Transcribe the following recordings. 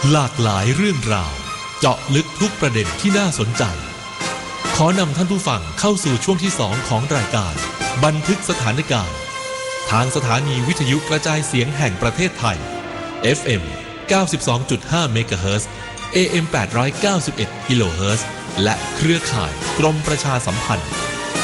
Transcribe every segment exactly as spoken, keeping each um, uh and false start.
หลากหลายเรื่องราวเจาะลึกทุกประเด็นที่น่าสนใจขอนำท่านผู้ฟังเข้าสู่ช่วงที่สองของรายการบันทึกสถานการณ์ทางสถานีวิทยุกระจายเสียงแห่งประเทศไทย เอฟ เอ็ม เก้าสิบสองจุดห้า เมกะเฮิรตซ์ เอ เอ็ม แปดร้อยเก้าสิบเอ็ด กิโลเฮิรตซ์ และเครือข่ายกรมประชาสัมพันธ์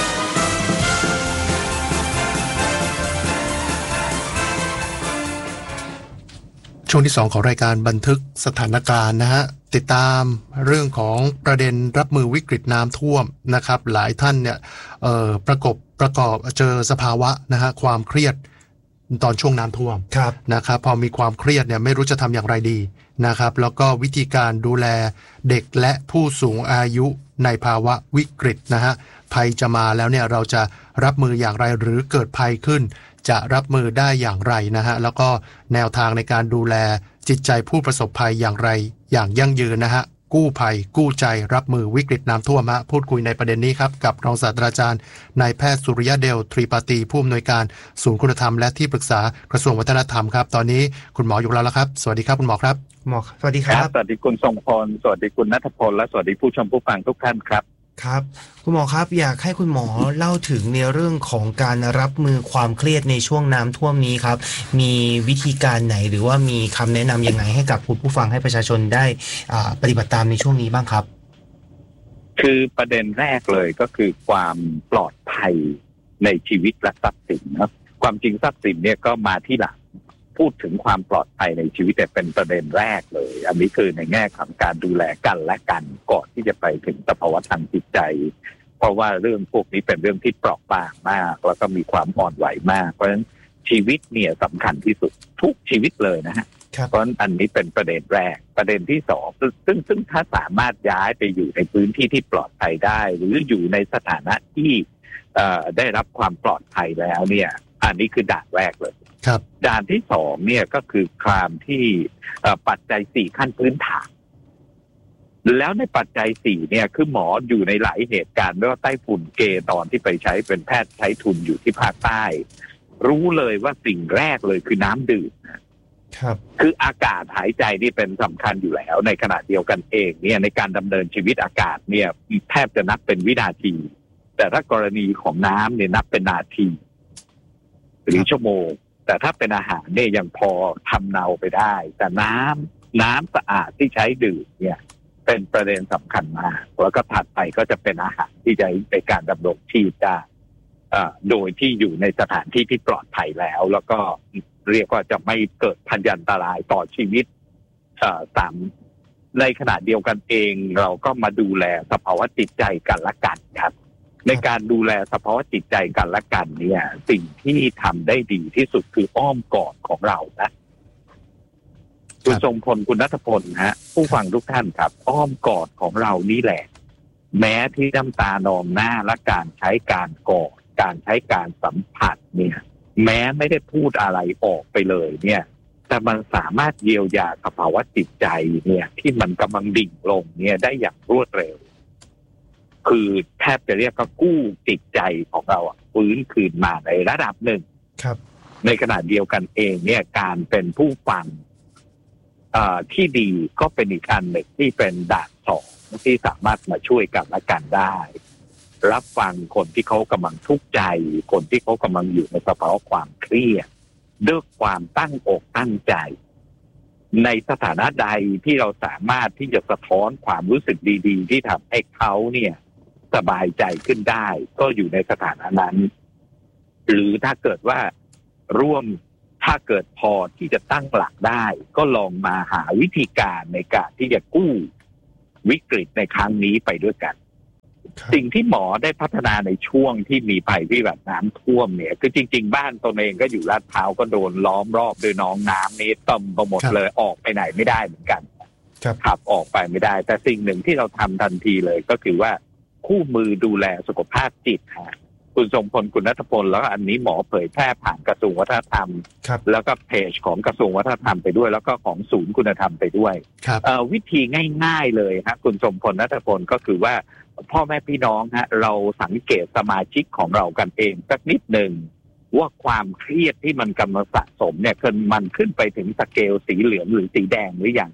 ช่วงที่สองของรายการบันทึกสถานการณ์นะฮะติดตามเรื่องของประเด็นรับมือวิกฤตน้ำท่วมนะครับหลายท่านเนี่ยเอ่อประกบประกอบเจอสภาวะนะฮะความเครียดตอนช่วงน้ำท่วมนะครับพอมีความเครียดเนี่ยไม่รู้จะทำอย่างไรดีนะครับแล้วก็วิธีการดูแลเด็กและผู้สูงอายุในภาวะวิกฤตนะฮะภัยจะมาแล้วเนี่ยเราจะรับมืออย่างไรหรือเกิดภัยขึ้นจะรับมือได้อย่างไรนะฮะแล้วก็แนวทางในการดูแลจิตใจผู้ประสบภัยอย่างไรอย่างยั่งยืนนะฮะกู้ภัยกู้ใจรับมือวิกฤตน้ำท่วมฮะพูดคุยในประเด็นนี้ครับกับรองศาสตราจารย์นายแพทย์สุริยะเดลทรีปาตีผู้อำนวยการศูนย์คุณธรรมและที่ปรึกษากระทรวงวัฒนธรรมครับตอนนี้คุณหมออยู่แล้วละครับสวัสดีครับคุณหมอครับหมอสวัสดีครับสวัสดีคุณทรงพลสวัสดีคุณณัฐพลและสวัสดีผู้ชมผู้ฟังทุกท่านครับครับคุณหมอครับอยากให้คุณหมอเล่าถึงในเรื่องของการรับมือความเครียดในช่วงน้ำท่วมนี้ครับมีวิธีการไหนหรือว่ามีคำแนะนำยังไงให้กับผู้ฟังให้ประชาชนได้ปฏิบัติตามในช่วงนี้บ้างครับคือประเด็นแรกเลยก็คือความปลอดภัยในชีวิตและทรัพย์สินนะความจริงทรัพย์สินเนี่ยก็มาที่หลังพูดถึงความปลอดภัยในชีวิตแต่เป็นประเด็นแรกเลยอันนี้คือในแง่ของการดูแลกันและกันก่อนที่จะไปถึงสภาวะทางจิตใจเพราะว่าเรื่องพวกนี้เป็นเรื่องที่เปราะบางมากแล้วก็มีความอ่อนไหวมากเพราะฉะนั้นชีวิตเนี่ยสำคัญที่สุดทุกชีวิตเลยนะฮะเพราะฉะนั้นอันนี้เป็นประเด็นแรกประเด็นที่สองซึ่งซึ่งถ้าสามารถย้ายไปอยู่ในพื้นที่ที่ปลอดภัยได้หรืออยู่ในสถานะที่ได้รับความปลอดภัยแล้วเนี่ยอันนี้คือด่านแรกเลยด่านที่สองเนี่ยก็คือความที่ปัจจัยสี่ขั้นพื้นฐานแล้วในปัจจัยสี่เนี่ยคือหมออยู่ในหลายเหตุการณ์ไม่ว่าไต้ฝุ่นเกตอนที่ไปใช้เป็นแพทย์ใช้ทุนอยู่ที่ภาคใต้รู้เลยว่าสิ่งแรกเลยคือน้ำดื่มครับคืออากาศหายใจนี่เป็นสำคัญอยู่แล้วในขณะเดียวกันเองเนี่ยในการดำเนินชีวิตอากาศเนี่ยแทบจะนับเป็นวินาทีแต่ถ้ากรณีของน้ำเนี่ยนับเป็นนาทีหรือชั่วโมงแต่ถ้าเป็นอาหารเนี่ยยังพอทำเนาไปได้แต่น้ำน้ำสะอาดที่ใช้ดื่มเนี่ยเป็นประเด็นสำคัญมากแล้วก็ถัดไปก็จะเป็นอาหารที่ใช้ในการดำรงชีพได้โดยที่อยู่ในสถานที่ที่ปลอดภัยแล้วแล้วก็เรียกว่าจะไม่เกิดพยันตรายต่อชีวิตตามในขณะเดียวกันเองเราก็มาดูแลสภาวะจิตใจกันละกันครับในการดูแลสภาวะจิตใจกันและกันเนี่ยสิ่งที่ทำได้ดีที่สุดคืออ้อมกอดของเรานะคุณทรงพลคุณณัฐพลฮะผู้ฟังทุกท่านครับอ้อมกอดของเรานี่แหละแม้ที่น้ำตานองหน้าและการใช้การกอดการใช้การสัมผัสเนี่ยแม้ไม่ได้พูดอะไรออกไปเลยเนี่ยแต่มันสามารถเยียวยาสภาวะจิตใจเนี่ยที่มันกำลังดิ่งลงเนี่ยได้อย่างรวดเร็วคือแทบจะเรียกว่ากู้จิตใจของเราฟื้นคืนมาในระดับหนึ่งครับในขณะเดียวกันเองเนี่ยการเป็นผู้ฟังที่ดีก็เป็นอีกอันหนึ่งที่เป็นด่านสองที่สามารถมาช่วยกันและกันได้รับฟังคนที่เขากำลังทุกข์ใจคนที่เขากำลังอยู่ในสภาวะความเครียดด้วยความตั้งอกตั้งใจในสถานะใดที่เราสามารถที่จะสะท้อนความรู้สึกดีๆที่ทำให้เขาเนี่ยสบายใจขึ้นได้ก็อยู่ในสถานะนั้นหรือถ้าเกิดว่าร่วมถ้าเกิดพอที่จะตั้งหลักได้ก็ลองมาหาวิธีการในการที่จะกู้วิกฤตในครั้งนี้ไปด้วยกันสิ่งที่หมอได้พัฒนาในช่วงที่มีภัยพิบัติน้ำท่วมเนี่ยคือจริงๆบ้านตนเองก็อยู่ลาดพร้าวก็โดนล้อมรอบด้วยน้องน้ำนี้เต็มไปหมดเลยออกไปไหนไม่ได้เหมือนกันขับออกไปไม่ได้แต่สิ่งหนึ่งที่เราทำทันทีเลยก็คือว่าคู่มือดูแลสุขภาพจิตฮะคุณทรงพลคุณณัฐพลแล้วอันนี้หมอเผยแพร่ผ่านกระทรวงวัฒนธรรมแล้วก็เพจของกระทรวงวัฒนธรรมไปด้วยแล้วก็ของศูนย์คุณธรรมไปด้วยวิธีง่ายๆเลยฮะคุณทรงพลณัฐพลก็คือว่าพ่อแม่พี่น้องฮะเราสังเกตสมาชิกของเรากันเองสักนิดหนึ่งว่าความเครียดที่มันกำลังสะสมเนี่ยคือมันขึ้นไปถึงสเกลสีเหลืองหรือสีแดงหรือยังค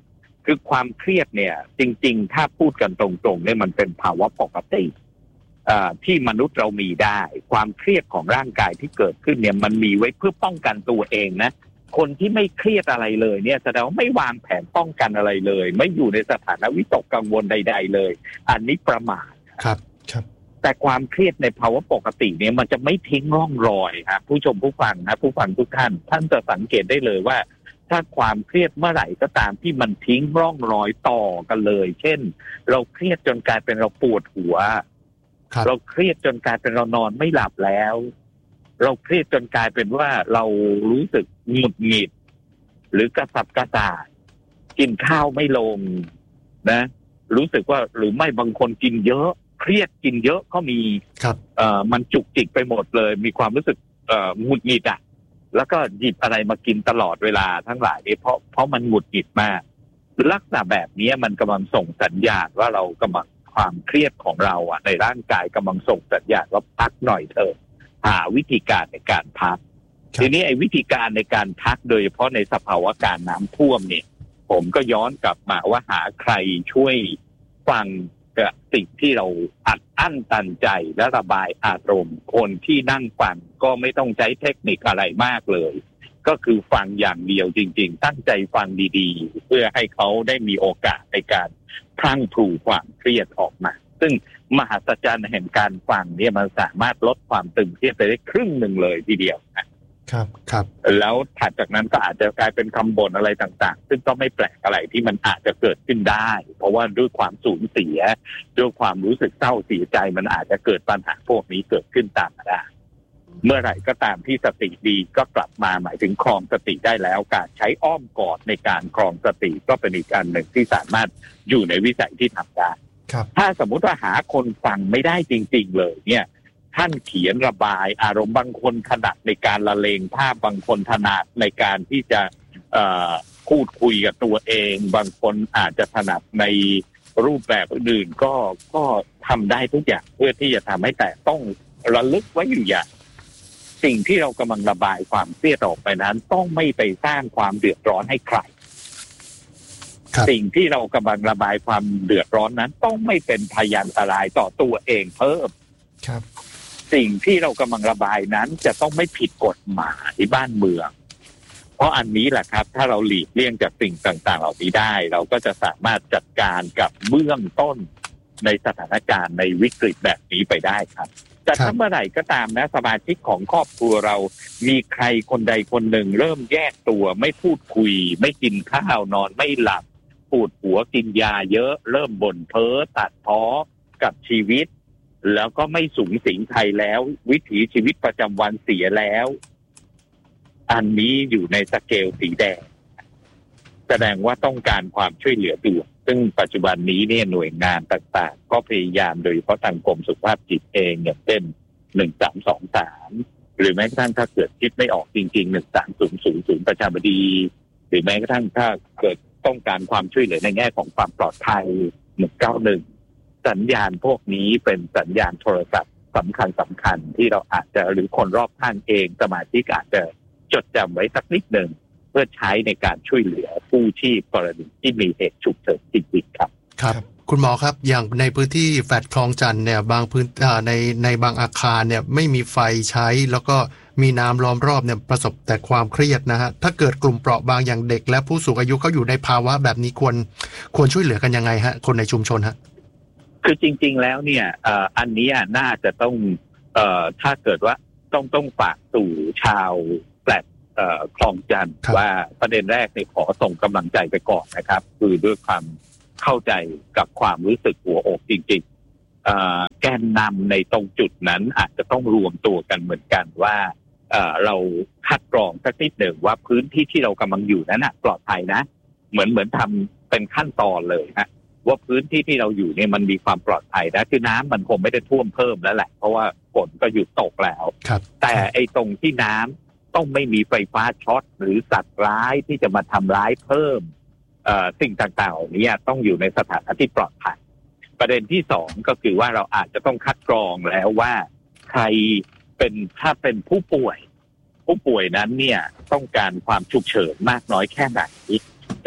คือความเครียดเนี่ยจริงๆถ้าพูดกันตรงๆเนี่ยมันเป็นภาวะปกติที่มนุษย์เรามีได้ความเครียดของร่างกายที่เกิดขึ้นเนี่ยมันมีไว้เพื่อป้องกันตัวเองนะคนที่ไม่เครียดอะไรเลยเนี่ยแสดงว่าไม่วางแผนป้องกันอะไรเลยไม่อยู่ในสถานะวิตกกังวลใดๆเลยอันนี้ประมาทครับครับแต่ความเครียดในภาวะปกติเนี่ยมันจะไม่ทิ้งร่องรอยครับผู้ชมผู้ฟังนะผู้ฟังทุกท่านท่านจะสังเกตได้เลยว่าถ้าความเครียดเมื่อไหร่ก็ตามที่มันทิ้งร่องรอยต่อกันเลยเช่นเราเครียดจนกลายเป็นเราปวดหัวเราเครียดจนกลายเป็นเรานอนไม่หลับแล้วเราเครียดจนกลายเป็นว่าเรารู้สึกหงุดหงิดหรือกระสับกระส่ายกินข้าวไม่ลงนะรู้สึกว่าหรือไม่บางคนกินเยอะเครียดกินเยอะก็มีครับเอ่อมันจุกจิกไปหมดเลยมีความรู้สึกเอ่อหงุดหงิดอ่ะแล้วก็หยิบอะไรมากินตลอดเวลาทั้งหลายนี้เพราะเพราะมันหงุดหงิดมากลักษณะแบบนี้มันกำลังส่งสัญญาณว่าเรากำลังความเครียดของเราอ่ะในร่างกายกำลังส่งสัญญาณว่าพักหน่อยเถอะหาวิธีการในการพักทีนี้ไอ้วิธีการในการพักโดยเฉพาะในสภาวะการน้ำท่วมเนี่ยผมก็ย้อนกลับมาว่าหาใครช่วยฟังกับสิ่งที่เราอัดอั้นตันใจและระบายอารมณ์คนที่นั่งฟังก็ไม่ต้องใช้เทคนิคอะไรมากเลยก็คือฟังอย่างเดียวจริงๆตั้งใจฟังดีๆเพื่อให้เขาได้มีโอกาสในการพรั่งพรูความเครียดออกมาซึ่งมหัศจรรย์แห่งการฟังเนี่ยมันสามารถลดความตึงเครียดไปได้ครึ่งหนึ่งเลยทีเดียวครับครับแล้วถัดจากนั้นก็อาจจะกลายเป็นคำบ่นอะไรต่างๆซึ่งก็ไม่แปลกอะไรที่มันอาจจะเกิดขึ้นได้เพราะว่าด้วยความสูญเสียด้วยความรู้สึกเศร้าเสียใจมันอาจจะเกิดปัญหาพวกนี้เกิดขึ้นตามมาได้เมื่อไหร่ก็ตามที่สติดีก็กลับมาหมายถึงครองสติได้แล้วการใช้อ้อมกอดในการครองสติก็เป็นอีกอันหนึ่งที่สามารถอยู่ในวิสัยที่ทำได้ถ้าสมมุติว่าหาคนฟังไม่ได้จริงๆเลยเนี่ยท่านเขียนระบายอารมณ์บางคนถนัดในการละเลงภาพบางคนถนัดในการที่จะพูดคุยกับตัวเองบางคนอาจจะถนัดในรูปแบบอื่นก็ก็ทำได้ทุกอย่างเพื่อที่จะทำให้แต่ต้องระลึกไว้อยู่อย่างสิ่งที่เรากำลังระบายความเครียดออกไปนั้นต้องไม่ไปสร้างความเดือดร้อนให้ใครสิ่งที่เรากำลังระบายความเดือดร้อนนั้นต้องไม่เป็นพยันตรายต่อตัวเองเพิ่มครับสิ่งที่เรากำลังระบายนั้นจะต้องไม่ผิดกฎหมายบ้านเมืองเพราะอันนี้แหละครับถ้าเราหลีกเลี่ยงจากสิ่งต่างๆเหล่านี้ได้เราก็จะสามารถจัดการกับเบื้องต้นในสถานการณ์ในวิกฤตแบบนี้ไปได้ครับแต่ถ้าเมื่อไหร่ก็ตามนะสมาชิกของครอบครัวเรามีใครคนใดคนหนึ่งเริ่มแยกตัวไม่พูดคุยไม่กินข้าวนอนไม่หลับปวดหัวกินยาเยอะเริ่มบ่นเพ้อตัดพ้อกับชีวิตแล้วก็ไม่สูงสิงใครแล้ววิถีชีวิตประจำวันเสียแล้วอันนี้อยู่ในสเกลสีแดงแสดงว่าต้องการความช่วยเหลือด่วนซึ่งปัจจุบันนี้เนี่ยหน่วยงานต่างๆก็พยายามโดยเฉพาะทางกรมสุขภาพจิตเองอย่างเช่นหนึ่งสามสองสามหรือแม้กระทั่งถ้าเกิดคิดไม่ออกจริงๆหนึ่งสามศูนย์ศูนย์ศูนย์ประชาบดีหรือแม้กระทั่งถ้าเกิดต้องการความช่วยเหลือในแง่ของความปลอดภัยหนึ่งเก้าหนึ่งสัญญาณพวกนี้เป็นสัญญาณโทรศัพท์สำคัญสำคัญที่เราอาจจะหรือคนรอบข้างเองสมาชิกอาจจะจดจำไว้สักนิดหนึ่งเพื่อใช้ในการช่วยเหลือผู้ที่กรณีที่มีเหตุฉุกเฉินจริงๆครับครับคุณหมอครับอย่างในพื้นที่แฟลตคลองจันทน์เนี่ยบางพื้นในในบางอาคารเนี่ยไม่มีไฟใช้แล้วก็มีน้ำล้อมรอบเนี่ยประสบแต่ความเครียดนะฮะถ้าเกิดกลุ่มเปราะบางอย่างเด็กและผู้สูงอายุเขาอยู่ในภาวะแบบนี้ควรควรช่วยเหลือกันยังไงฮะคนในชุมชนฮะคือจริงๆแล้วเนี่ยอันนี้น่าจะต้องถ้าเกิดว่าต้องต้องฝากสู่ชาวแฟลตคลองจันทน์ว่าประเด็นแรกในขอส่งกำลังใจไปก่อนนะครับคือด้วยความเข้าใจกับความรู้สึกหัวอกจริงๆแกนนำในตรงจุดนั้นอาจจะต้องรวมตัวกันเหมือนกันว่าเราคัดกรองสักนิดหนึ่งว่าพื้นที่ที่เรากำลังอยู่นั้นปลอดภัยนะเหมือนเหมือนทำเป็นขั้นตอนเลยนะว่าพื้นที่ที่เราอยู่เนี่ยมันมีความปลอดภัยนะคือน้ำมันคงไม่ได้ท่วมเพิ่มแล้วแหละเพราะว่าฝนก็หยุดตกแล้วแต่ไอ้ตรงที่น้ำต้องไม่มีไฟฟ้าช็อตหรือสัตว์ร้ายที่จะมาทำร้ายเพิ่มสิ่งต่างๆนี้ต้องอยู่ในสถานะที่ปลอดภัยประเด็นที่สองก็คือว่าเราอาจจะต้องคัดกรองแล้วว่าใครเป็นถ้าเป็นผู้ป่วยผู้ป่วยนั้นเนี่ยต้องการความฉุกเฉินมากน้อยแค่ไหน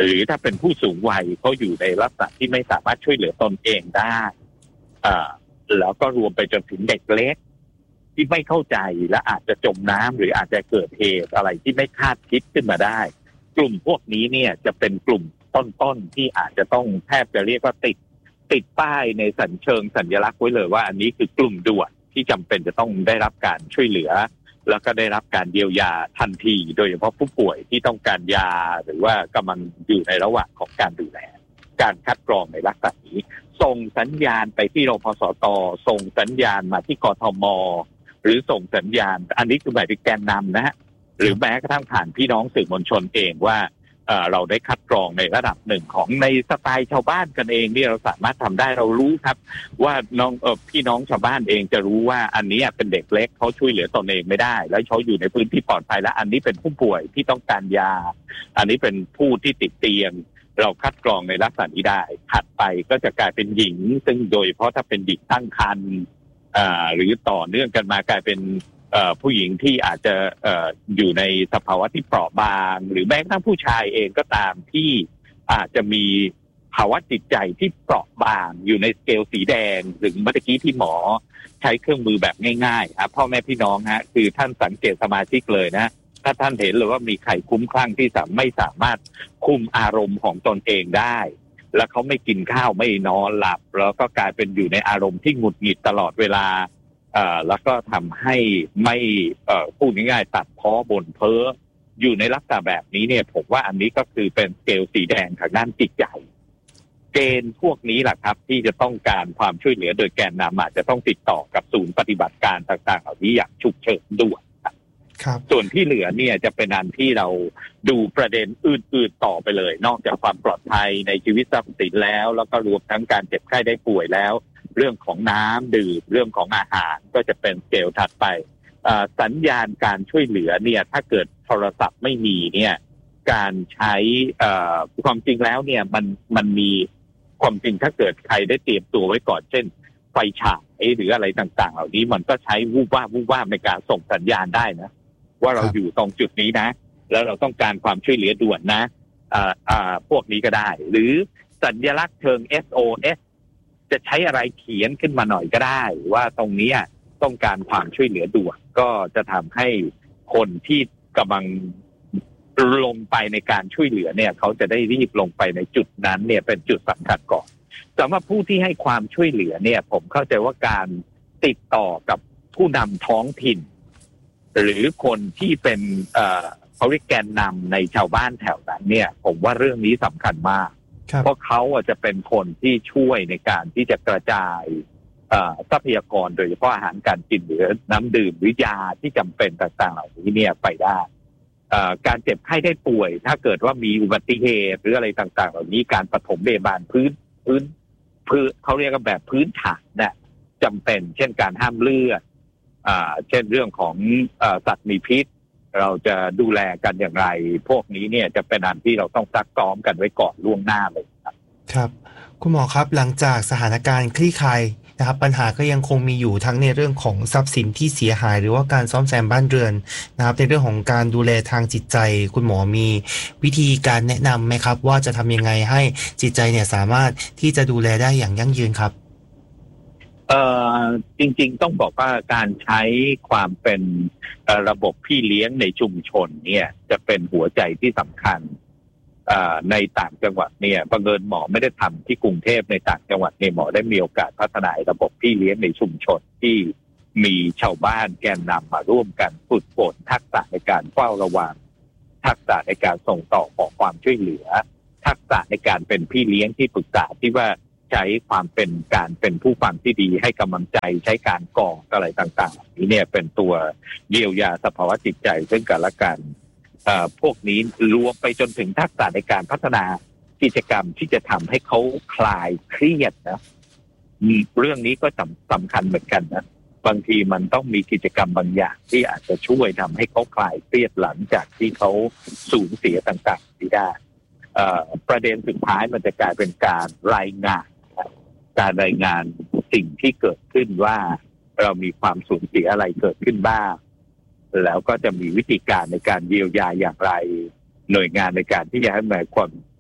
หรือถ้าเป็นผู้สูงวัยเขาอยู่ในลักษณะที่ไม่สามารถช่วยเหลือตนเองได้อ่าแล้วก็รวมไปจนถึงเด็กเล็กที่ไม่เข้าใจและอาจจะจมน้ำหรืออาจจะเกิดเหตุอะไรที่ไม่คาดคิดขึ้นมาได้กลุ่มพวกนี้เนี่ยจะเป็นกลุ่มต้นๆที่อาจจะต้องแทบจะเรียกว่าติดติดป้ายในสัญเชิงสัญลักษณ์ไว้เลยว่าอันนี้คือกลุ่มด่วนที่จำเป็นจะต้องได้รับการช่วยเหลือแล้วก็ได้รับการเยียวยาทันทีโดยเฉพาะผู้ป่วยที่ต้องการยาหรือว่ากำลังอยู่ในระหว่างของการดูแลการคัดกรองในลักษณะนี้ส่งสัญญาณไปที่รพสตส่งสัญญาณมาที่กทมหรือส่งสัญญาณอันนี้คือหมายถึงแกนนำนะฮะหรือแม้กระทั่งผ่านพี่น้องสื่อมวลชนเองว่าเอ่อเราได้คัดกรองในระดับหนึ่งของในสไตล์ชาวบ้านกันเองนี่เราสามารถทำได้เรารู้ครับว่าน้องเอ่อพี่น้องชาวบ้านเองจะรู้ว่าอันนี้เป็นเด็กเล็กเขาช่วยเหลือตนเองไม่ได้แล้วเขาอยู่ในพื้นที่ปลอดภัยและอันนี้เป็นผู้ป่วยที่ต้องการยาอันนี้เป็นผู้ที่ติดเตียงเราคัดกรองในลักษณะนี้ได้ถัดไปก็จะกลายเป็นหญิงซึ่งโดยเฉพาะถ้าเป็นหญิงตั้งครรภ์อ่าหรือต่อเนื่องกันมากลายเป็นเอ่อผู้หญิงที่อาจจะเอ่ออยู่ในสภาวะที่เปราะบางหรือแม้กระทั่งผู้ชายเองก็ตามที่อาจจะมีภาวะจิตใจที่เปราะบางอยู่ในสเกลสีแดงหรือเมื่อกี้ที่หมอใช้เครื่องมือแบบง่ายๆครับพ่อแม่พี่น้องฮะคือท่านสังเกตสมาชิกเลยนะถ้าท่านเห็นเลยว่ามีใครคุ้มคลั่งที่ไม่สามารถคุมอารมณ์ของตนเองได้แล้วเขาไม่กินข้าวไม่นอนหลับแล้วก็กลายเป็นอยู่ในอารมณ์ที่หงุดหงิดตลอดเวลาเอ่อแล้วก็ทำให้ไม่เอ่อพูดง่ายๆตัดพ้อบ่นเพ้ออยู่ในลักษณะแบบนี้เนี่ยผมว่าอันนี้ก็คือเป็นสเกลสีแดงทางด้านจิตใจเกณฑ์พวกนี้แหละครับที่จะต้องการความช่วยเหลือโดยแกนนำอาจจะต้องติดต่อกับศูนย์ปฏิบัติการต่างๆเหล่านี้อย่างฉุกเฉินด่วนครับส่วนที่เหลือเนี่ยจะเป็นอันที่เราดูประเด็นอื่นๆต่อไปเลยนอกจากความปลอดภัยในชีวิตทรัพย์สินแล้วแล้วก็รวมทั้งการเจ็บไข้ได้ป่วยแล้วเรื่องของน้ำดื่มเรื่องของอาหารก็จะเป็นสเกลถัดไปสัญญาณการช่วยเหลือเนี่ยถ้าเกิดโทรศัพท์ไม่มีเนี่ยการใช้ความจริงแล้วเนี่ยมันมันมีความจริงถ้าเกิดใครได้เตรียมตัวไว้ก่อนเช่นไฟฉายหรืออะไรต่างๆเหล่านี้มันก็ใช้วูบว่าวูบว่าในการส่งสัญญาณได้นะว่าเราอยู่ตรงจุดนี้นะแล้วเราต้องการความช่วยเหลือด่วนนะอ่าอ่าพวกนี้ก็ได้หรือสัญลักษณ์เชิง เอส โอ เอส จะใช้อะไรเขียนขึ้นมาหน่อยก็ได้ว่าตรงนี้ต้องการความช่วยเหลือด่วนก็จะทำให้คนที่กำลังลงไปในการช่วยเหลือเนี่ยเขาจะได้รีบลงไปในจุดนั้นเนี่ยเป็นจุดสำคัญก่อนสำหรับผู้ที่ให้ความช่วยเหลือเนี่ยผมเข้าใจว่าการติดต่อกับผู้นำท้องถิ่นหรือคนที่เป็นเอ่อเขาเรียกแกนนำในชาวบ้านแถวนั้นเนี่ยผมว่าเรื่องนี้สำคัญมากเพราะเขาจะเป็นคนที่ช่วยในการที่จะกระจายทรัพยากรโดยเฉพาะอาหารการกินหรือน้ำดื่มหรือยาที่จำเป็นต่างๆเหล่านี้เนี่ยไปได้การเจ็บไข้ได้ป่วยถ้าเกิดว่ามีอุบัติเหตุหรืออะไรต่างๆเหล่านี้การปฐมพยาบาลพื้นพื้นพื้นเขาเรียกกันแบบพื้นฐานเนี่ยจำเป็นเช่นการห้ามเลือดเช่นเรื่องของสัตว์มีพิษเราจะดูแลกันอย่างไรพวกนี้เนี่ยจะเป็นอันที่เราต้องซักซ้อมกันไว้ก่อนล่วงหน้าเลยครับครับคุณหมอครับหลังจากสถานการณ์คลี่คลายนะครับปัญหาก็ยังคงมีอยู่ทั้งในเรื่องของทรัพย์สินที่เสียหายหรือว่าการซ่อมแซมบ้านเรือนนะครับในเรื่องของการดูแลทางจิตใจคุณหมอมีวิธีการแนะนำไหมครับว่าจะทำยังไงให้จิตใจเนี่ยสามารถที่จะดูแลได้อย่างยั่งยืนครับเอ่อจริงๆต้องบอกว่าการใช้ความเป็นระบบพี่เลี้ยงในชุมชนเนี่ยจะเป็นหัวใจที่สำคัญในต่างจังหวัดเนี่ยบังเอิญหมอไม่ได้ทำที่กรุงเทพในต่างจังหวัดเนี่ยหมอได้มีโอกาสพัฒนาระบบพี่เลี้ยงในชุมชนที่มีชาวบ้านแกนนำมาร่วมกันฝึกฝนทักษะในการเฝ้าระวังทักษะในการส่งต่อขอความช่วยเหลือทักษะในการเป็นพี่เลี้ยงที่ปรึกษาที่ว่าใช้ความเป็นการเป็นผู้ฟังที่ดีให้กำลังใจใช้การกอดอะไรต่างๆนี้เนี่ยเป็นตัวเยียวยาสภาวะจิตใจซึ่งกันและกันพวกนี้รวมไปจนถึงทักษะในการพัฒนากิจกรรมที่จะทำให้เขาคลายเครียดนะเรื่องนี้ก็สำคัญเหมือนกันนะบางทีมันต้องมีกิจกรรมบางอย่างที่อาจจะช่วยทำให้เขาคลายเครียดหลังจากที่เขาสูญเสียต่างๆที่ได้ประเด็นสุดท้ายมันจะกลายเป็นการรายงานการรายงานสิ่งที่เกิดขึ้นว่าเรามีความสูญเสียอะไรเกิดขึ้นบ้างแล้วก็จะมีวิธีการในการเยียวยาอย่างไรหน่วยงานในการที่จะให้มาความ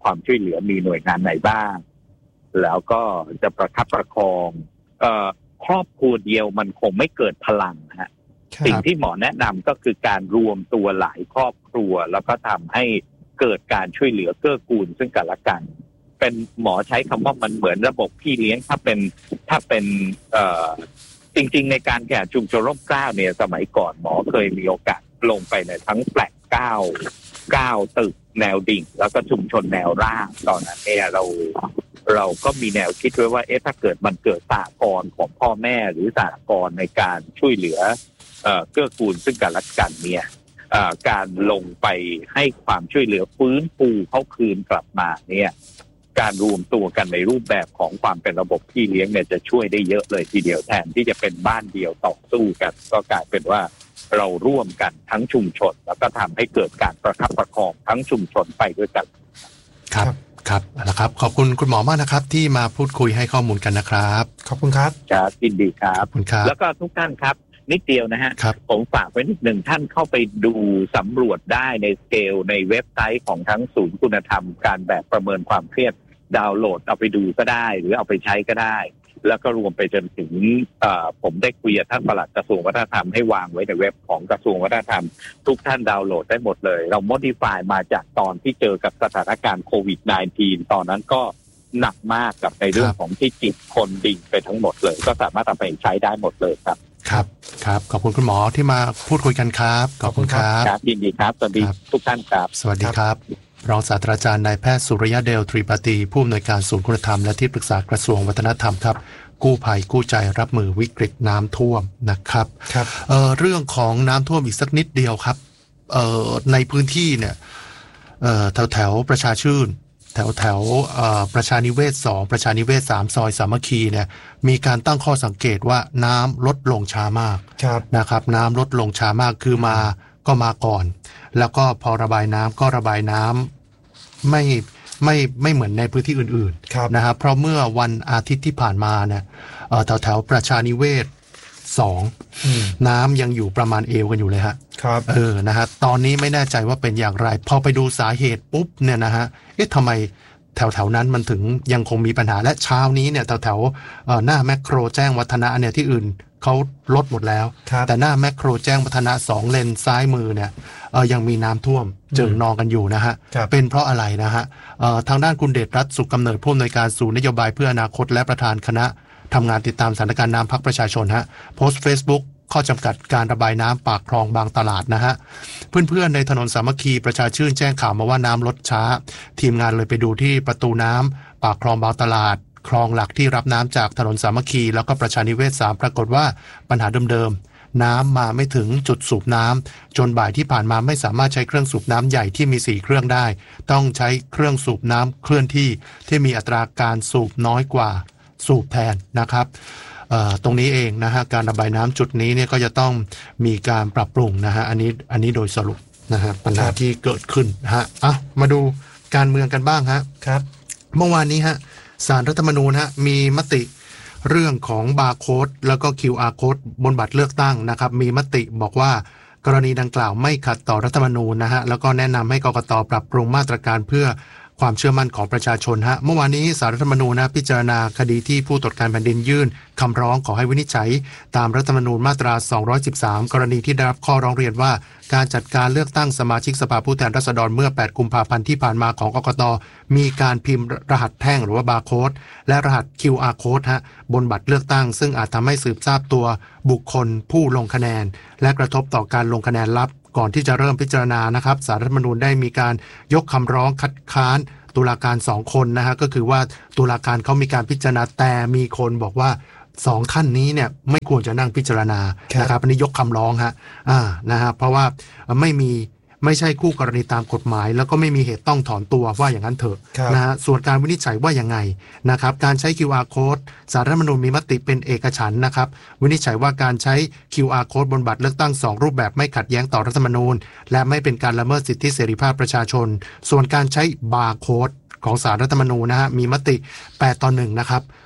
ความช่วยเหลือมีหน่วยงานไหนบ้างแล้วก็จะประคับประคองเอ่อครอบครัวเดียวมันคงไม่เกิดพลังนะฮะสิ่งที่หมอแนะนำก็คือการรวมตัวหลายครอบครัวแล้วก็ทำให้เกิดการช่วยเหลือเกื้อกูลซึ่งกันและกันเป็นหมอใช้คำว่ามันเหมือนระบบพี่เลี้ยงถ้าเป็นถ้าเป็นเอ่อจริงๆในการแข่งชุมชนร่มเกล้าเนี่ยสมัยก่อนหมอเคยมีโอกาสลงไปในทั้งแปลกเก้าเก้าตึกแนวดิ่งแล้วก็ชุมชนแนวราบตอนนั้นเนี่ยเราเราก็มีแนวคิดไว้ว่าเอ๊ะถ้าเกิดมันเกิดสหกรณ์ของพ่อแม่หรือสหกรณ์ในการช่วยเหลือเอ่อเกื้อกูลซึ่งกันและกันเนี่ยเอ่อการลงไปให้ความช่วยเหลือฟื้นฟูเขาคืนกลับมาเนี่ยการรวมตัวกันในรูปแบบของความเป็นระบบพี่เลี้ยงเนี่ยจะช่วยได้เยอะเลยทีเดียวแทนที่จะเป็นบ้านเดียวต่อสู้กันก็กลายเป็นว่าเราร่วมกันทั้งชุมชนแล้วก็ทำให้เกิดการประคับประคองทั้งชุมชนไปด้วยกันครับครับนะครับขอบคุณคุณหมอมากนะครับที่มาพูดคุยให้ข้อมูลกันนะครับขอบคุณครับครับยินดีครับขอบคุณครับแล้วก็ทุกท่านครับนิดเดียวนะฮะผมฝากไว้นิดหนึ่งท่านเข้าไปดูสำรวจได้ในสเกลในเว็บไซต์ของทั้งศูนย์คุณธรรมการแบบประเมินความเครียดดาวน์โหลดเอาไปดูก็ได้หรือเอาไปใช้ก็ได้แล้วก็รวมไปจนถึงผมได้คุยกับท่านปลัดกระทรวงวัฒนธรรมให้วางไว้ในเว็บของกระทรวงวัฒนธรรมทุกท่านดาวน์โหลดได้หมดเลยเรา modify มาจากตอนที่เจอกับสถานการณ์โควิด สิบเก้า ตอนนั้นก็หนักมากกับในเรื่องของที่จิตคนดิ่งไปทั้งหมดเลยก็สามารถเอาไปใช้ได้หมดเลยครับครับครับขอบคุณคุณหมอที่มาพูดคุยกันครับขอบคุณครับครับยินดีครับสวัสดีทุกท่านครับสวัสดีครับรองศาสตราจารย์นายแพทย์สุริยะเดลทรีปาตีผู้อำนวยการศูนย์คุณธรรมและที่ปรึกษากระทรวงวัฒนธรรมครับกู้ภัยกู้ใจรับมือวิกฤตน้ำท่วมนะครับครับเอ่อเรื่องของน้ำท่วมอีกสักนิดเดียวครับเอ่อในพื้นที่เนี่ยเอ่อแถวแถวประชาชื่นแถวแถวเอ่อประชานิเวศสองประชานิเวศสามซอยสามัคคีเนี่ยมีการตั้งข้อสังเกตว่าน้ำลดลงช้ามากนะครับน้ำลดลงช้ามากคือมาก็มาก่อนแล้วก็พอระบายน้ำก็ระบายน้ำไม่ไม่ไม่เหมือนในพื้นที่อื่นๆนะครับเพราะเมื่อวันอาทิตย์ที่ผ่านมาเนี่ยแถวแถวประชานิเวศสองน้ำยังอยู่ประมาณเอวกันอยู่เลยฮะครับเออนะฮะตอนนี้ไม่แน่ใจว่าเป็นอย่างไรพอไปดูสาเหตุปุ๊บเนี่ยนะฮะเอ๊ะทำไมแถวแถวนั้นมันถึงยังคงมีปัญหาและเช้านี้เนี่ยแถวแถวหน้าแมคโครแจ้งวัฒนะเนี่ยที่อื่นเขาลดหมดแล้วแต่หน้าแมคโครแจ้งวัฒนะสองเลนซ้ายมือเนี่ยเออยังมีน้ำท่วมเจิ่งนองกันอยู่นะฮะเป็นเพราะอะไรนะฮะเอ่อทางด้านคุณเดชรัตน์สุขกำเนิดผู้อำนวยการศูนย์นโยบายเพื่ออนาคตและประธานคณะทำงานติดตามสถานการณ์น้ำพรรคประชาชนฮะโพสต์ Facebook ข้อจำกัดการระบายน้ำปากคลองบางตลาดนะฮะเพื่อนๆในถนนสามัคคีประชาชื่นแจ้งข่าวมาว่าน้ำลดช้าทีมงานเลยไปดูที่ประตูน้ำปากคลองบางตลาดคลองหลักที่รับน้ำจากถนนสามัคคีแล้วก็ประชานิเวศสามปรากฏว่าปัญหาเดิมๆน้ำมาไม่ถึงจุดสูบน้ำจนบ่ายที่ผ่านมาไม่สามารถใช้เครื่องสูบน้ำใหญ่ที่มีสี่เครื่องได้ต้องใช้เครื่องสูบน้ำเคลื่อนที่ที่มีอัตราการสูบน้อยกว่าสูบแทนนะครับตรงนี้เองนะฮะการระบายน้ำจุดนี้เนี่ยก็จะต้องมีการปรับปรุงนะฮะอันนี้อันนี้โดยสรุปนะฮะปัญหาที่เกิดขึ้นนะฮะอ่ะมาดูการเมืองกันบ้างฮะครับเมื่อวานนี้ฮะศาลรัฐธรรมนูญฮะมีมติเรื่องของบาร์โค้ดแล้วก็ คิว อาร์ โค้ดบนบัตรเลือกตั้งนะครับมีมติบอกว่ากรณีดังกล่าวไม่ขัดต่อรัฐธรรมนูญนะฮะแล้วก็แนะนำให้กกต.ปรับปรุงมาตรการเพื่อความเชื่อมั่นของประชาชนฮะเมื่อวานนี้ศาลรัฐธรรมนูญนะพิจารณาคดีที่ผู้ตรวจการแผ่นดินยื่นคำร้องขอให้วินิจฉัยตามรัฐธรรมนูญมาตราสองร้อยสิบสามกรณีที่ได้รับข้อร้องเรียนว่าการจัดการเลือกตั้งสมาชิกสภาผู้แทนราษฎรเมื่อแปดกุมภาพันธ์ที่ผ่านมาของกกต.มีการพิมพ์รหัสแท่งหรือว่าบาร์โค้ดและรหัส คิว อาร์ โค้ดฮะบนบัตรเลือกตั้งซึ่งอาจทำให้สืบทราบตัวบุคคลผู้ลงคะแนนและกระทบต่อการลงคะแนนลับก่อนที่จะเริ่มพิจารณานะครับศาลรัฐธรรมนูญได้มีการยกคำร้องคัดค้านตุลาการสองคนนะฮะก็คือว่าตุลาการเขามีการพิจารณาแต่มีคนบอกว่าสองท่านนี้เนี่ยไม่ควรจะนั่งพิจารณานะครับอันนี้ยกคำร้องฮะอ่านะฮะเพราะว่าไม่มีไม่ใช่คู่กรณีตามกฎหมายแล้วก็ไม่มีเหตุต้องถอนตัวว่าอย่างนั้นเถอะนะฮะส่วนการวินิจฉัยว่ายังไงนะครับการใช้ คิว อาร์ Code ศาลรัฐธรรมนูญมีมติเป็นเอกฉันท์นะครับวินิจฉัยว่าการใช้ คิว อาร์ Code บนบัตรเลือกตั้งสองรูปแบบไม่ขัดแย้งต่อรัฐธรรมนูญและไม่เป็นการละเมิดสิทธิเสรีภาพประชาชนส่วนการใช้บาร์โค้ดของศาลรัฐธรรมนูญนะฮะมีมติแปดต่อหนึ่งนะครับ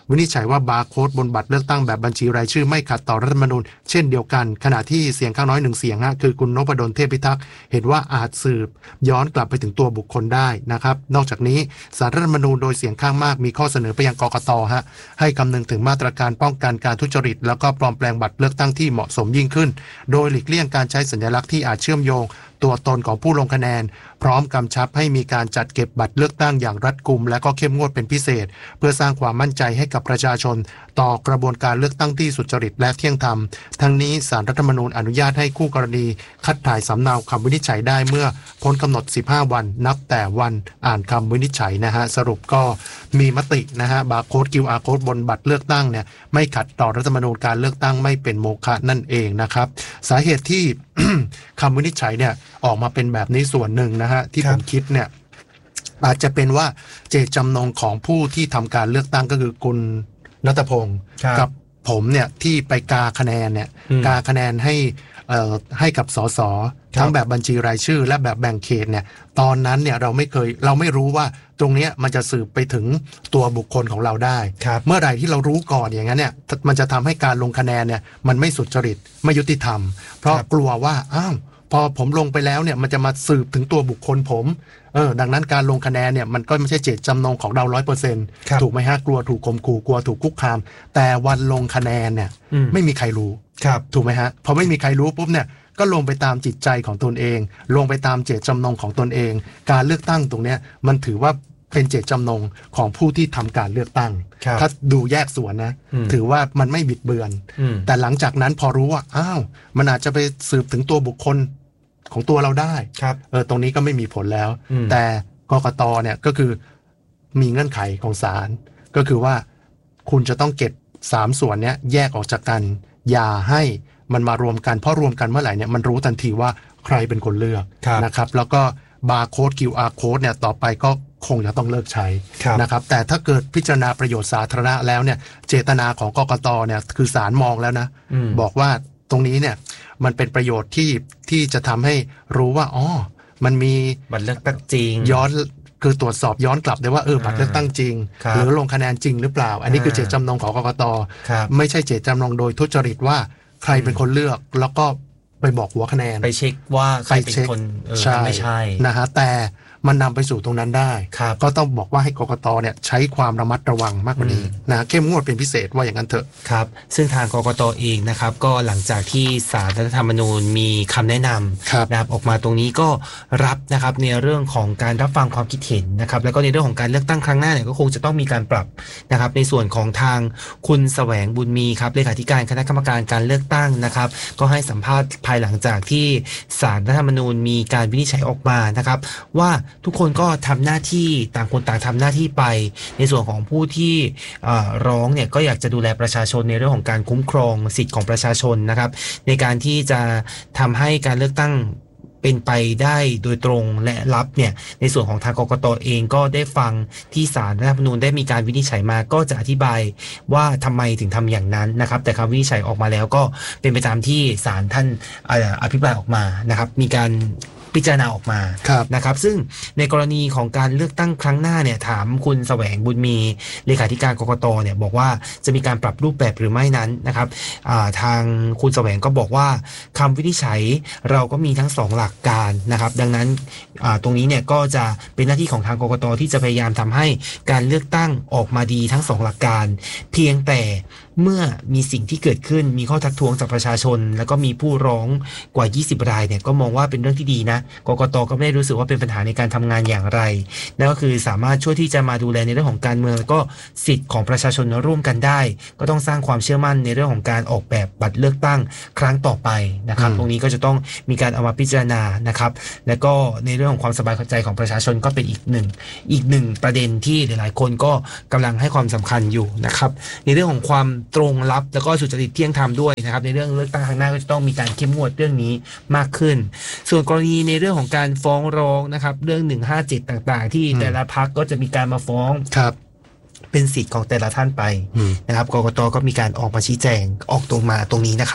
วินิจฉัยว่าบาร์โค้ดบนบัตรเลือกตั้งแบบบัญชีรายชื่อไม่ขัดต่อรัฐธรรมนูญเช่นเดียวกันขณะที่เสียงข้างน้อยหนึ่งเสียงฮะคือคุณนพดลเทพพิทักษ์เห็นว่าอาจสืบย้อนกลับไปถึงตัวบุคคลได้นะครับนอกจากนี้ศาลรัฐธรรมนูญโดยเสียงข้างมากมีข้อเสนอไปยังกกต.ฮะให้คำนึงถึงมาตรการป้องกันการทุจริตแล้วก็ปลอมแปลงบัตรเลือกตั้งที่เหมาะสมยิ่งขึ้นโดยหลีกเลี่ยงการใช้สัญลักษณ์ที่อาจเชื่อมโยงตัวตนของผู้ลงคะแนนพร้อมกำชับให้มีการจัดเก็บบัตรเลือกตั้งอย่างรัดกุมและก็เข้มงวดเป็นพิเศษเพื่อสร้างความมั่นใจให้กับประชาชนต่อกระบวนการเลือกตั้งที่สุจริตและเที่ยงธรรมทั้งนี้ศาลรัฐธรรมนูญอนุญาตให้คู่กรณีคัดถ่ายสำเนาคำวินิจฉัยได้เมื่อพ้นกำหนดสิบห้าวันนับแต่วันอ่านคำวินิจฉัยนะฮะสรุปก็มีมตินะฮะบาร์โค้ด คิว อาร์ โค้ดบนบัตรเลือกตั้งเนี่ยไม่ขัดต่อรัฐธรรมนูญการเลือกตั้งไม่เป็นโมฆะนั่นเองนะครับสาเหตุที่ คำวินิจฉัยเนี่ยออกมาเป็นแบบนี้ส่วนหนึ่งนะฮะที่ผมคิดเนี่ยอาจจะเป็นว่าเจตจำนงของผู้ที่ทำการเลือกตั้งก็คือคุณณัฐพงศ์กับผมเนี่ยที่ไปกาคะแนนเนี่ยกาคะแนนให้เอ่อให้กับสสทั้งแบบบัญชีรายชื่อและแบบแบ่งเขตเนี่ยตอนนั้นเนี่ยเราไม่เคยเราไม่รู้ว่าตรงนี้มันจะสืบไปถึงตัวบุคคลของเราได้เมื่อไหร่ที่เรารู้ก่อนอย่างนั้นเนี่ยมันจะทำให้การลงคะแนนเนี่ยมันไม่สุจริตไม่ยุติธรรมเพราะกลัวว่าอ้าวพอผมลงไปแล้วเนี่ยมันจะมาสืบถึงตัวบุคคลผมเออดังนั้นการลงคะแนนเนี่ยมันก็ไม่ใช่เจตจำนงของเรา ร้อยเปอร์เซ็นต์ ถูกไหมฮะกลัวถูกข่มขู่กลัวถูกคุกคามแต่วันลงคะแนนเนี่ยไม่มีใครรู้ถูกไหมฮะพอไม่มีใครรู้ปุ๊บเนี่ยก็ลงไปตามจิตใจของตนเองลงไปตามเจตจำนงของตนเองการเลือกตั้งตรงเนี้ยมันถือว่าเป็นเจตจำนงของผู้ที่ทำการเลือกตั้งถ้าดูแยกส่วนนะถือว่ามันไม่บิดเบือนแต่หลังจากนั้นพอรู้ว่าอ้าวมันอาจจะไปสืบถึงตัวบุคคลของตัวเราได้เออตรงนี้ก็ไม่มีผลแล้วแต่กกตเนี่ยก็คือมีเงื่อนไขของศาลก็คือว่าคุณจะต้องเก็บสามส่วนเนี้ยแยกออกจากกันอย่าให้มันมารวมกันเพราะรวมกันเมื่อไหร่เนี่ยมันรู้ทันทีว่าใครเป็นคนเลือกนะครับแล้วก็บาร์โค้ด คิว อาร์ โค้ดเนี่ยต่อไปก็คงจะต้องเลิกใช้นะครับแต่ถ้าเกิดพิจารณาประโยชน์สาธารณะแล้วเนี่ยเจตนาของกกตเนี่ยคือศาลมองแล้วนะบอกว่าตรงนี้เนี่ยมันเป็นประโยชน์ที่ที่จะทำให้รู้ว่าอ๋อมันมีบัตรเลือกตั้งจริงย้อนคือตรวจสอบย้อนกลับได้ว่าเออบัตรเลือกตั้งจริงหรือลงคะแนนจริงหรือเปล่าอันนี้คือเจตจำนงของกกตไม่ใช่เจตจำนงโดยทุจริตว่าใครเป็นคนเลือกแล้วก็ไปบอกหัวคะแนนไปเช็คว่าใครเป็นคนเออไม่ใช่นะฮะแต่มันนำไปสู่ตรงนั้นได้ก็ต้องบอกว่าให้กกตเนี่ยใช้ความระมัดระวังมากกว่านี้นะเข้มงวดเป็นพิเศษว่าอย่างนั้นเถอะครับซึ่งทางกกตเองนะครับก็หลังจากที่ศาลรัฐธรรมนูญมีคำแนะนำนะครับออกมาตรงนี้ก็รับนะครับในเรื่องของการรับฟังความคิดเห็นนะครับแล้วก็ในเรื่องของการเลือกตั้งครั้งหน้าเนี่ยก็คงจะต้องมีการปรับนะครับในส่วนของทางคุณแสวงบุญมีครับเลขาธิการคณะกรรมการการเลือกตั้งนะครับก็ให้สัมภาษณ์ภายหลังจากที่ศาลรัฐธรรมนูญมีการวินิจฉัยออกมานะครับว่าทุกคนก็ทำหน้าที่ต่างคนต่างทำหน้าที่ไปในส่วนของผู้ที่ร้องเนี่ยก็อยากจะดูแลประชาชนในเรื่องของการคุ้มครองสิทธิ์ของประชาชนนะครับในการที่จะทำให้การเลือกตั้งเป็นไปได้โดยตรงและรับเนี่ยในส่วนของทางกกตเองก็ได้ฟังที่ศาลรัฐธรรมนูญได้มีการวินิจฉัยมาก็จะอธิบายว่าทำไมถึงทำอย่างนั้นนะครับแต่คำวินิจฉัยออกมาแล้วก็เป็นไปตามที่ศาลท่านอภิปรายออกมานะครับมีการพิจารณาออกมานะครับซึ่งในกรณีของการเลือกตั้งครั้งหน้าเนี่ยถามคุณแสวงบุญมีเลขาธิการกกตเนี่ยบอกว่าจะมีการปรับรูปแบบหรือไม่นั้นนะครับทางคุณแสวงก็บอกว่าคำวินิจฉัยเราก็มีทั้งสองหลักการนะครับดังนั้นตรงนี้เนี่ยก็จะเป็นหน้าที่ของทางกกตที่จะพยายามทำให้การเลือกตั้งออกมาดีทั้งสองหลักการเพียงแต่เมื่อมีสิ่งที่เกิดขึ้นมีข้อทักท้วงจากประชาชนแล้วก็มีผู้ร้องกว่ายี่สิบรายเนี่ยก็มองว่าเป็นเรื่องที่ดีนะกกตก็ไม่ได้รู้สึกว่าเป็นปัญหาในการทำงานอย่างไรนั่นก็คือสามารถช่วยที่จะมาดูแลในเรื่องของการเมืองแล้วก็สิทธิ์ของประชาชนร่วมกันได้ก็ต้องสร้างความเชื่อมั่นในเรื่องของการออกแบบบัตรเลือกตั้งครั้งต่อไปนะครับตรงนี้ก็จะต้องมีการเอามาพิจารณานะครับแล้วก็ในเรื่องของความสบายใจของประชาชนก็เป็นอีกหนึ่งอีกหนึ่งประเด็นที่หลายๆคนก็กำลังให้ความสำคัญอยู่นะครับในเรื่องของความตรงลับแล้วก็สุจริตเที่ยงธรรมด้วยนะครับในเรื่องเลือกตั้งครั้งหน้าก็จะต้องมีการเข้มงวดเรื่องนี้มากขึ้นส่วนกรณีในเรื่องของการฟ้องร้องนะครับเรื่องหนึ่งห้าเจ็ดต่างๆที่แต่ละพรรคก็จะมีการมาฟ้องเป็นสิทธิ์ของแต่ละท่านไปนะครับกกตก็มีการออกมาชี้แจงออกตรงมาตรงนี้นะครับ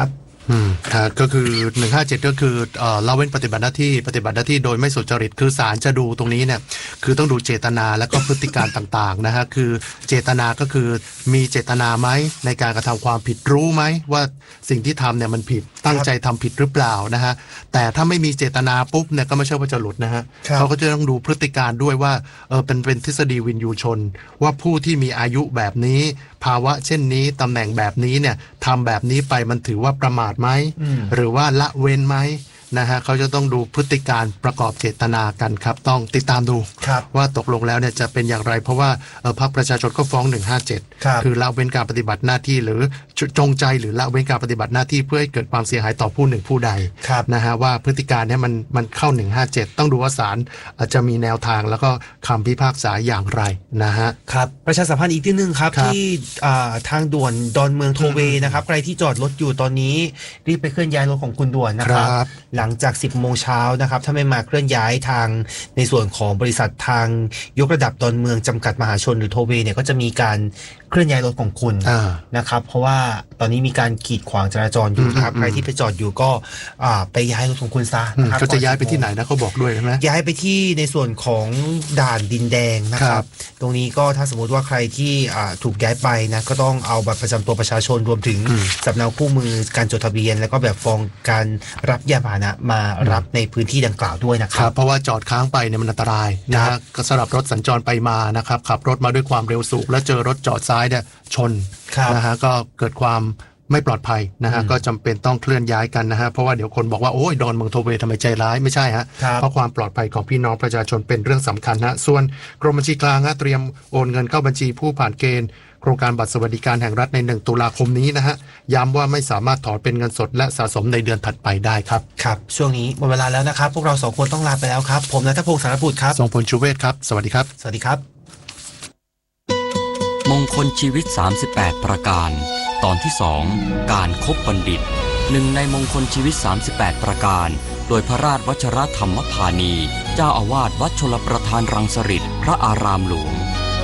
อืมครับก็คือหนึ่งห้าเจ็ดก็คือเอ่อละเว้นปฏิบัติหน้าที่ปฏิบัติหน้าที่โดยไม่สุจริตคือศาลจะดูตรงนี้เนี่ยคือต้องดูเจตนาและก็พฤติการต่างๆนะฮะคือเจตนาก็คือมีเจตนาไหมในการกระทำความผิดรู้ไหมว่าสิ่งที่ทำเนี่ยมันผิดตั้งใจทำผิดหรือเปล่านะฮะแต่ถ้าไม่มีเจตนาปุ๊บเนี่ยก็ไม่ใช่ว่าจะหลุดนะฮะเขาก็จะต้องดูพฤติการด้วยว่าเออเป็นเป็นทฤษฎีวินยูชนว่าผู้ที่มีอายุแบบนี้ภาวะเช่นนี้ตำแหน่งแบบนี้เนี่ยทำแบบนี้ไปมันถือว่าประมาทไหมหรือว่าละเว้นไหมนะฮะเขาจะต้องดูพฤติการประกอบเจตนากันครับต้องติดตามดูว่าตกลงแล้วเนี่ยจะเป็นอย่างไรเพราะว่าพรรคประชาชนก็ฟ้องหนึ่งห้าเจ็ดคือละเว้นการปฏิบัติหน้าที่หรือจงใจหรือละเว้นการปฏิบัติหน้าที่เพื่อให้เกิดความเสียหายต่อผู้หนึ่งผู้ใดนะฮะว่าพฤติการเนี่ยมันมันเข้าหนึ่งห้าเจ็ดต้องดูว่าศาลจะมีแนวทางแล้วก็คำพิพากษาอย่างไรนะฮะครับประชาสัมพันธ์อีกที่นึงครับที่ทางด่วนดอนเมืองโทเวนะครับใครที่จอดรถอยู่ตอนนี้รีบไปเคลื่อนย้ายรถของคุณด่วนนะครับหลังจากสิบโมงเช้านะครับถ้าไม่มาเคลื่อนย้ายทางในส่วนของบริษัททางยกระดับดอนเมืองจำกัดมหาชนหรือโทเวเนี่ยก็จะมีการเคลื่อนย้ายรถของคุณนะครับเพราะว่าตอนนี้มีการกีดขวางจราจรอยู่ครับใครที่ไปจอดอยู่ก็ไปย้ายรถของคุณซะนะครับเขาจะย้ายไปที่ไหนนะเขาบอกด้วยใช่ไหมย้ายไปที่ในส่วนของด่านดินแดงนะครับตรงนี้ก็ถ้าสมมติว่าใครที่ถูกย้ายไปนะก็ต้องเอาบัตรประจำตัวประชาชนรวมถึงสำเนาคู่มือการจดทะเบียนแล้วก็แบบฟอร์มการรับยานพาหนะมารับในพื้นที่ดังกล่าวด้วยนะครับเพราะว่าจอดค้างไปเนี่ยมันอันตรายนะฮะสำหรับรถสัญจรไปมานะครับขับรถมาด้วยความเร็วสูงแล้วเจอรถจอดซ้ายเนี่ยชนนะฮะก็เกิดความไม่ปลอดภัยนะฮะก็จำเป็นต้องเคลื่อนย้ายกันนะฮะเพราะว่าเดี๋ยวคนบอกว่าโอ้ยดอนเมืองโทเวทำไมใจร้ายไม่ใช่ฮะเพราะความปลอดภัยของพี่น้องประชาชนเป็นเรื่องสำคัญนะส่วนกรมบัญชีกลางเตรียมโอนเงินเข้าบัญชีผู้ผ่านเกณฑ์โครงการบัตรสวัสดิการแห่งรัฐในหนึ่งตุลาคมนี้นะฮะย้ำว่าไม่สามารถถอนเป็นเงินสดและสะสมในเดือนถัดไปได้ครับครับช่วงนี้หมดเวลาแล้วนะครับพวกเราสองคนต้องลาไปแล้วครับผมณัฐพงศ์สารบุตรครับทรงพลชูเวศครับสวัสดีครับสวัสดีครับมงคลชีวิตสามสิบแปดประการตอนที่สองการคบบัณฑิตหนึ่งในมงคลชีวิตสามสิบแปดประการโดยพระราชวชรธรรมพานีเจ้าอาวาสวัดชลประทานรังสฤษพระอารามหลวง